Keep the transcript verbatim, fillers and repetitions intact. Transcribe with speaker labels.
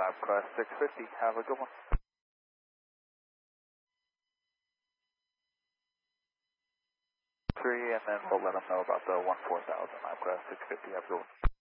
Speaker 1: MapQuest six fifty. Have a good one. Three, and then we'll let them know about the one four thousand MapQuest six fifty. Have a good one.